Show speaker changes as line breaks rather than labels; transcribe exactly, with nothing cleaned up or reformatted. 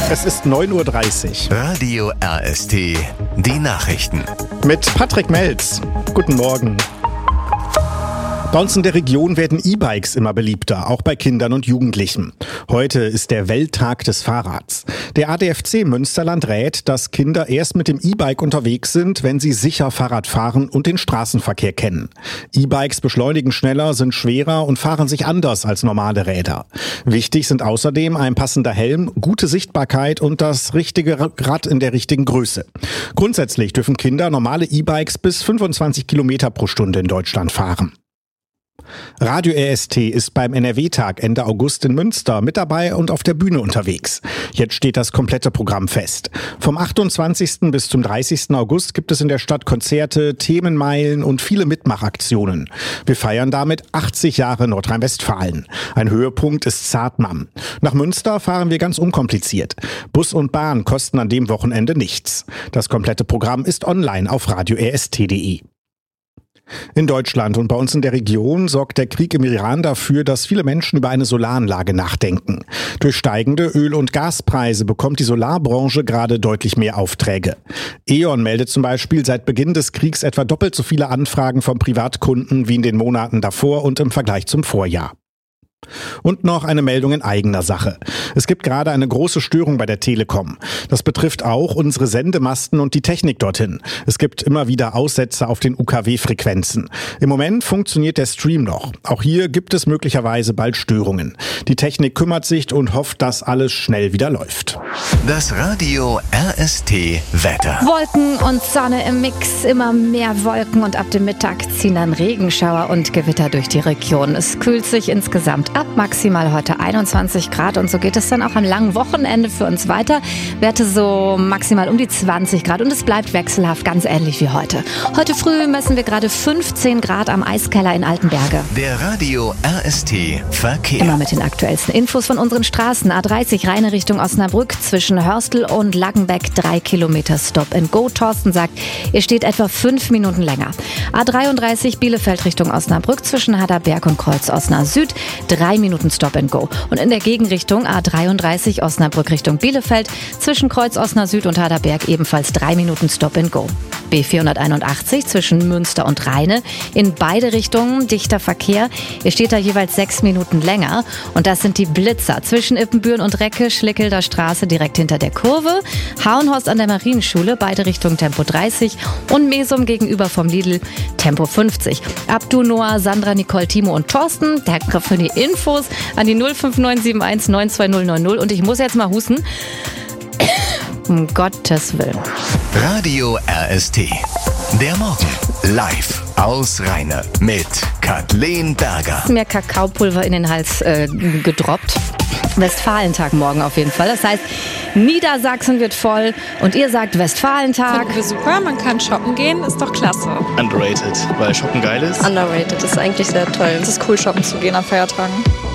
Es ist neun Uhr dreißig.
Radio R S T, die Nachrichten.
Mit Patrick Melz. Guten Morgen. Bei uns in der Region werden E-Bikes immer beliebter, auch bei Kindern und Jugendlichen. Heute ist der Welttag des Fahrrads. Der A D F C Münsterland rät, dass Kinder erst mit dem E-Bike unterwegs sind, wenn sie sicher Fahrrad fahren und den Straßenverkehr kennen. E-Bikes beschleunigen schneller, sind schwerer und fahren sich anders als normale Räder. Wichtig sind außerdem ein passender Helm, gute Sichtbarkeit und das richtige Rad in der richtigen Größe. Grundsätzlich dürfen Kinder normale E-Bikes bis fünfundzwanzig Kilometer pro Stunde in Deutschland fahren. Radio R S T ist beim N R W-Tag Ende August in Münster mit dabei und auf der Bühne unterwegs. Jetzt steht das komplette Programm fest. Vom achtundzwanzigsten bis zum dreißigsten August gibt es in der Stadt Konzerte, Themenmeilen und viele Mitmachaktionen. Wir feiern damit achtzig Jahre Nordrhein-Westfalen. Ein Höhepunkt ist Zartmann. Nach Münster fahren wir ganz unkompliziert. Bus und Bahn kosten an dem Wochenende nichts. Das komplette Programm ist online auf radio r s t punkt d e. In Deutschland und bei uns in der Region sorgt der Krieg im Iran dafür, dass viele Menschen über eine Solaranlage nachdenken. Durch steigende Öl- und Gaspreise bekommt die Solarbranche gerade deutlich mehr Aufträge. E.ON meldet zum Beispiel seit Beginn des Kriegs etwa doppelt so viele Anfragen von Privatkunden wie in den Monaten davor und im Vergleich zum Vorjahr. Und noch eine Meldung in eigener Sache. Es gibt gerade eine große Störung bei der Telekom. Das betrifft auch unsere Sendemasten und die Technik dorthin. Es gibt immer wieder Aussetzer auf den U K W-Frequenzen. Im Moment funktioniert der Stream noch. Auch hier gibt es möglicherweise bald Störungen. Die Technik kümmert sich und hofft, dass alles schnell wieder läuft.
Das Radio R S T Wetter.
Wolken und Sonne im Mix, immer mehr Wolken und ab dem Mittag ziehen dann Regenschauer und Gewitter durch die Region. Es kühlt sich insgesamt ab, maximal heute einundzwanzig Grad und so geht es dann auch am langen Wochenende für uns weiter. Werte so maximal um die zwanzig Grad und es bleibt wechselhaft, ganz ähnlich wie heute. Heute früh messen wir gerade fünfzehn Grad am Eiskeller in Altenberge.
Der Radio R S T Verkehr.
Immer mit den aktuellsten Infos von unseren Straßen. A dreißig Rheine Richtung Osnabrück zwischen Hörstel und Laggenbeck, drei Kilometer Stop and Go. Thorsten sagt, ihr steht etwa fünf Minuten länger. A dreiunddreißig Bielefeld Richtung Osnabrück zwischen Haderberg und Kreuz Osnabrück Süd, drei Minuten Stop and Go. Und in der Gegenrichtung A dreiunddreißig Osnabrück Richtung Bielefeld zwischen Kreuz Osnabrück Süd und Haderberg ebenfalls drei Minuten Stop and Go. B vierhunderteinundachtzig zwischen Münster und Rheine in beide Richtungen dichter Verkehr. Ihr steht da jeweils sechs Minuten länger. Und das sind die Blitzer zwischen Ippenbüren und Recke, Schlickelder Straße direkt hinter der Kurve, Hauenhorst an der Marienschule, beide Richtungen Tempo dreißig und Mesum gegenüber vom Lidl Tempo fünfzig. Abdu, Noah, Sandra, Nicole, Timo und Thorsten, der für die Infos an die null fünf neun sieben eins neun zwei null neun null. Und ich muss jetzt mal husten. Um Gottes Willen.
Radio R S T. Der Morgen. Live aus Rheine mit Kathleen Berger.
Mehr Kakaopulver in den Hals äh, gedroppt. Westfalentag morgen auf jeden Fall. Das heißt, Niedersachsen wird voll und ihr sagt Westfalentag.
Finden wir super, man kann shoppen gehen, ist doch klasse.
Underrated, weil shoppen geil ist.
Underrated ist eigentlich sehr toll. Es ist cool, shoppen zu gehen an Feiertagen.